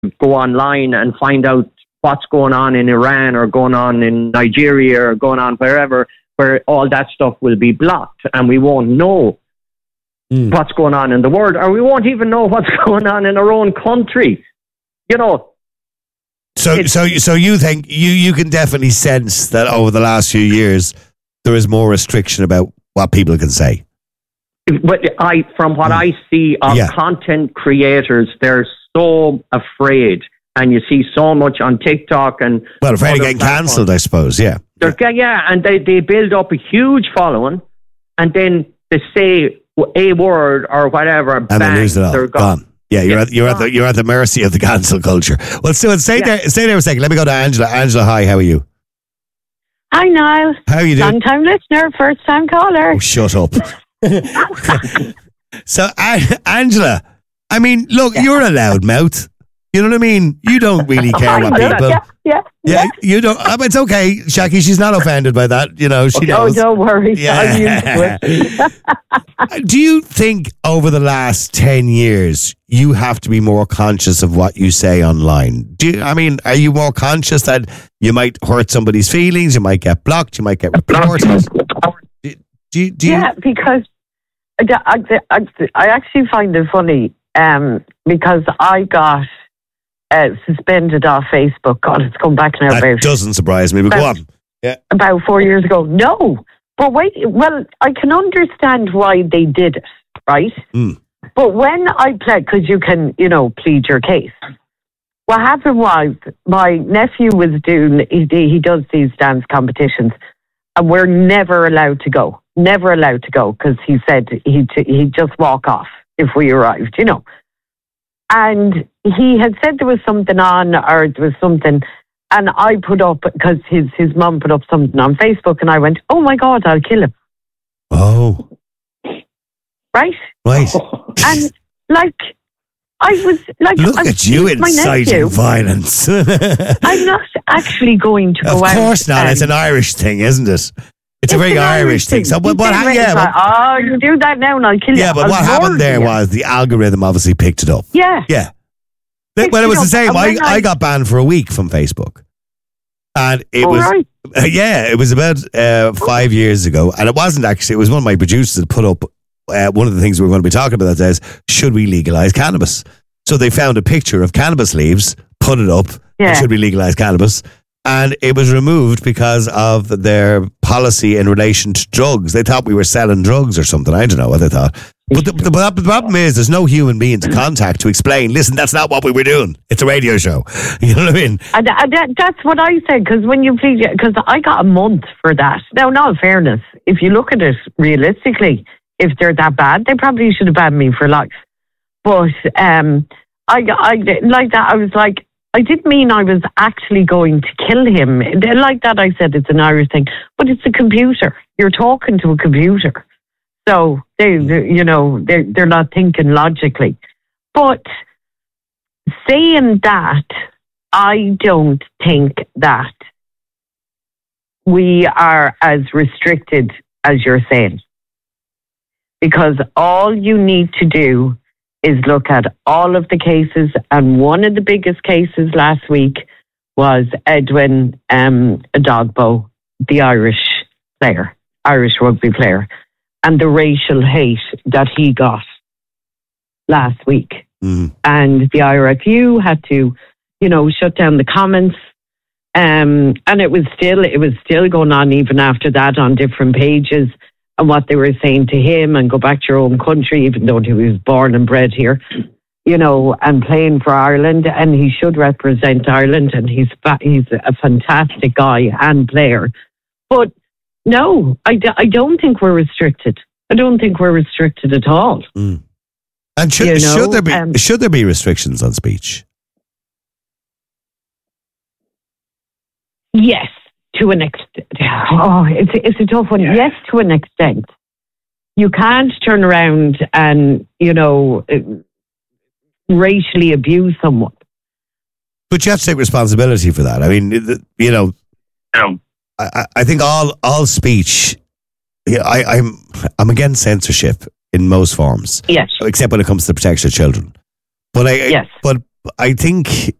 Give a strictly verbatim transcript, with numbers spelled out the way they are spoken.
go online and find out what's going on in Iran or going on in Nigeria or going on wherever, where all that stuff will be blocked and we won't know mm. what's going on in the world, or we won't even know what's going on in our own country. You know. So, so, so you think you, you can definitely sense that over the last few years there is more restriction about what people can say. But I, from what mm. I see of yeah. content creators, they're so afraid. And you see so much on TikTok and... Well, afraid of getting cancelled, I suppose, yeah. They're, yeah, yeah, and they, they build up a huge following, and then they say a word or whatever, and bang, they lose it all. They're gone. gone. Yeah, you're, yeah, at, you're, at the, you're at the mercy of the cancel culture. Well, so stay, yeah. there, stay there a second. Let me go to Angela. Angela, hi, how are you? Hi, Niall. How are you doing? Long-time listener, first-time caller. Oh, shut up. So, uh, Angela, I mean, look, yeah. you're a loudmouth. You know what I mean? You don't really care what people... Yeah, yeah, yeah. You don't... Uh, it's okay, Shaki. She's not offended by that. You know, she knows. Oh, don't worry. Yeah. Do you think over the last ten years, you have to be more conscious of what you say online? Do you, I mean, are you more conscious that you might hurt somebody's feelings, you might get blocked, you might get reported? Do, do, do yeah, you... because I, I, I actually find it funny um, because I got... Uh, suspended off Facebook. God, it's come back now. That about, doesn't surprise me, but about, go on. Yeah. About four years ago. No. But wait, well, I can understand why they did it, right? Mm. But when I pled, because you can, you know, plead your case. What happened was my nephew was doing, he, he does these dance competitions, and we're never allowed to go. Never allowed to go, because he said he'd, he'd just walk off if we arrived, you know. And he had said there was something on, or there was something, and I put up, because his, his mum put up something on Facebook, and I went, oh my God, I'll kill him. Oh. Right? Right. And, like, I was, like... Look I, at you inciting violence. I'm not actually going to of go out. Of course not. It's an Irish thing, isn't it? It's, it's a very Irish, Irish thing. thing. So, what, what, ha- yeah, but, oh, you do that now and I'll kill you. Yeah, but I'll what happened there you. was the algorithm obviously picked it up. Yeah. Yeah. Well, it was the same. I, I, I got banned for a week from Facebook. And it was, right. uh, yeah, it was about uh, five years ago. And it wasn't actually, it was one of my producers that put up uh, one of the things we were going to be talking about that says, should we legalize cannabis? So they found a picture of cannabis leaves, put it up, yeah. should we legalize cannabis? And it was removed because of their policy in relation to drugs. They thought we were selling drugs or something. I don't know what they thought. But the, the, the problem is there's no human being to contact to explain, listen, that's not what we were doing. It's a radio show. You know what I mean? And, and that, that's what I said, because when you plead, because I got a month for that. Now, in all fairness, if you look at it realistically, if they're that bad, they probably should have banned me for life. But um, I, I, like that, I was like, I didn't mean I was actually going to kill him. Like that, I said it's an Irish thing, but it's a computer. You're talking to a computer. So, they, they you know, they're, they're not thinking logically. But saying that, I don't think that we are as restricted as you're saying. Because all you need to do is look at all of the cases, and one of the biggest cases last week was Edwin um, Adogbo, the Irish player, Irish rugby player, and the racial hate that he got last week. Mm. And the I R F U had to, you know, shut down the comments. Um, and it was still, it was still going on even after that on different pages, and what they were saying to him, and go back to your own country, even though he was born and bred here, you know, and playing for Ireland, and he should represent Ireland, and he's he's a fantastic guy and player. But no, I, d- I don't think we're restricted. I don't think we're restricted at all. Mm. And should, you know, should there be um, should there be restrictions on speech? Yes. To an extent. Oh, it's, it's a tough one. Yeah. Yes, to an extent. You can't turn around and, you know, racially abuse someone. But you have to take responsibility for that. I mean, you know, I, I think all all speech, I, I'm I'm against censorship in most forms. Yes. Except when it comes to the protection of children. But I, yes. But I think